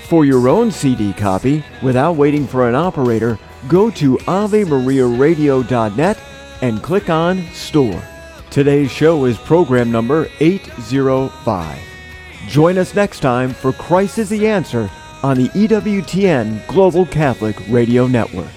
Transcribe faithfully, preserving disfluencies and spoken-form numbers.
For your own C D copy, without waiting for an operator, go to ave maria radio dot net and click on Store. Today's show is program number eight oh five. Join us next time for Christ is the Answer on the E W T N Global Catholic Radio Network.